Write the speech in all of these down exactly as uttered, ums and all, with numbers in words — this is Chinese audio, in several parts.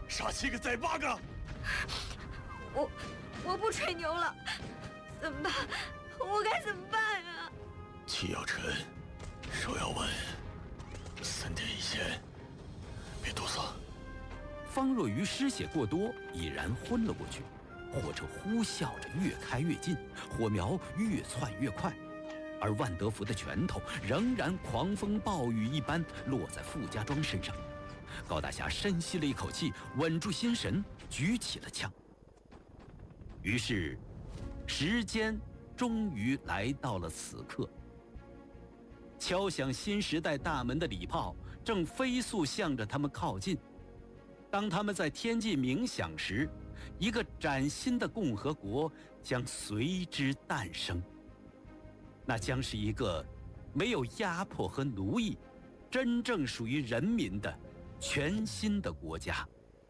杀七个宰八个！ 我我不吹牛了，怎么办？我该怎么办啊？ 戚耀臣，手要稳，三点以前别哆嗦。 方若愚失血过多，已然昏了过去。火车呼啸着越开越近，火苗越窜越快，而万德福的拳头仍然狂风暴雨一般落在傅家庄身上。高大侠深吸了一口气，稳住心神，举起了枪。于是，时间终于来到了此刻。敲响新时代大门的礼炮正飞速向着他们靠近。当他们在天际鸣响时，一个崭新的共和国将随之诞生。那将是一个没有压迫和奴役，真正属于人民的全新的国家。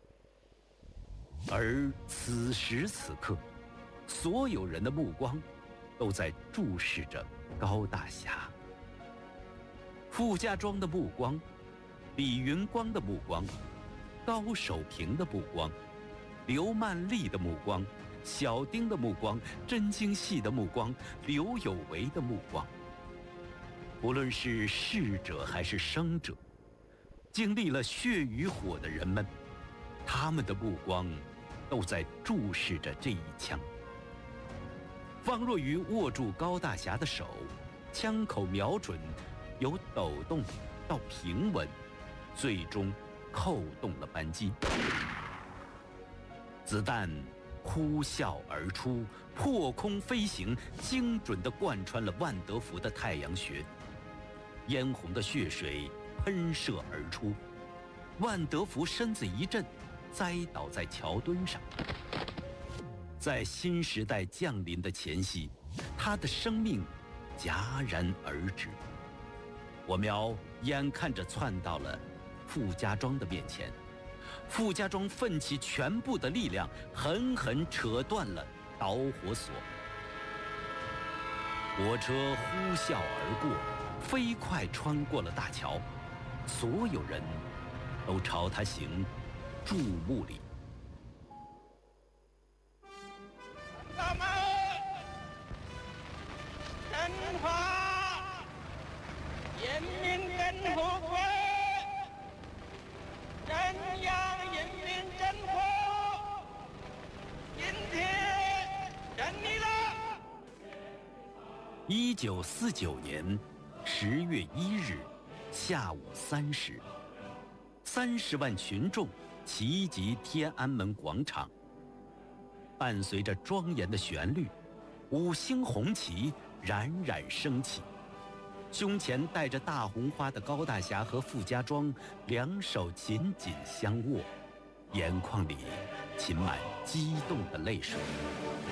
而此时此刻，所有人的目光都在注视着高大侠。傅家庄的目光，李云光的目光，高守平的目光，刘曼丽的目光，小丁的目光，真经系的目光，刘有为的目光。不论是逝者还是生者，经历了血与火的人们，他们的目光都在注视着这一枪。方若愚握住高大侠的手，枪口瞄准，由抖动到平稳，最终扣动了扳机。子弹呼啸而出，破空飞行，精准地贯穿了万德福的太阳穴。嫣红的血水喷射而出，万德福身子一震，栽倒在桥墩上。在新时代降临的前夕，他的生命戛然而止。火苗眼看着窜到了傅家庄的面前，傅家庄奋起全部的力量，狠狠扯断了导火索。火车呼啸而过，飞快穿过了大桥，所有人都朝他行注目礼。 咱们中华人民共和国中央人民政府今天胜利了。 一九四九年十月一日下午三时，三十万群众齐集天安门广场。伴随着庄严的旋律，五星红旗冉冉升起。胸前戴着大红花的高大侠和傅家庄两手紧紧相握，眼眶里噙满激动的泪水。